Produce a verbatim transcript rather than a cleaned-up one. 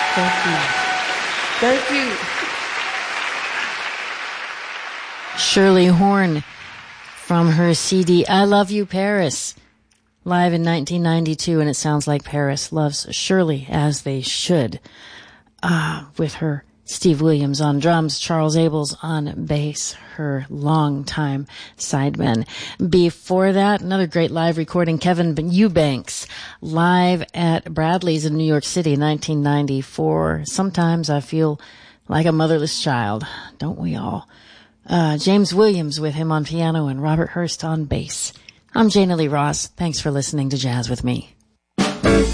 Thank you. Thank you. Shirley Horn from her C D I Love You Paris, live in nineteen ninety-two, and it sounds like Paris loves Shirley, as they should, uh, with her Steve Williams on drums, Charles Abels on bass, her longtime sideman. Before that, another great live recording, Kevin Eubanks, live at Bradley's in New York City, nineteen ninety-four. Sometimes I feel like a motherless child, don't we all? Uh, James Williams with him on piano and Robert Hurst on bass. I'm Jana Lee Ross. Thanks for listening to Jazz with Me.